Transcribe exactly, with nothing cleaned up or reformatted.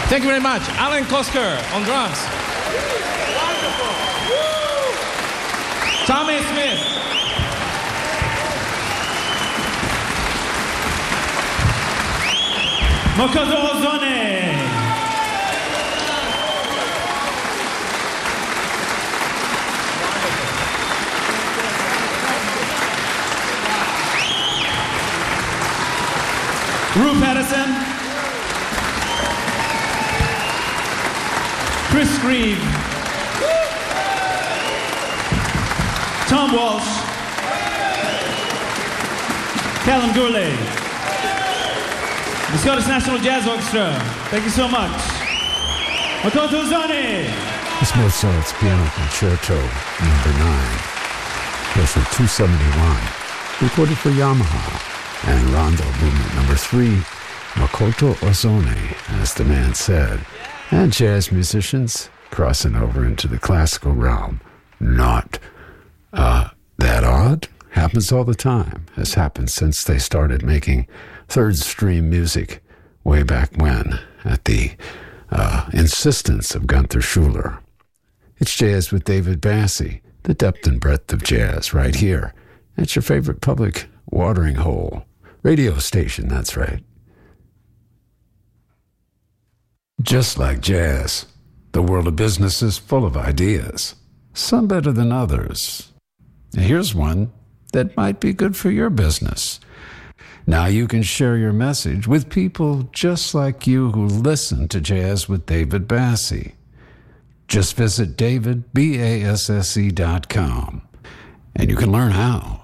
Thank you very much. Alan Kosker on drums. Wonderful. Tommy Smith. Makoto Ozone. Rue Patterson. Chris Grieve. Tom Walsh. Callum Gourlay. The Scottish National Jazz Orchestra. Thank you so much. Makoto Ozone. It's Mozart's Piano Concerto number nine, version two seventy-one, recorded for Yamaha, and Rondo Movement number three, Makoto Ozone, as the man said, and jazz musicians crossing over into the classical realm. Not uh, that odd. Happens all the time. Has happened since they started making third stream music way back when, at the uh, insistence of Gunther Schuller. It's Jazz with David Bassie, the depth and breadth of jazz, right here. It's your favorite public watering hole. Radio station, that's right. Just like jazz, the world of business is full of ideas, some better than others. Here's one that might be good for your business. Now you can share your message with people just like you who listen to Jazz with David Bassie. Just visit david basse dot com and you can learn how.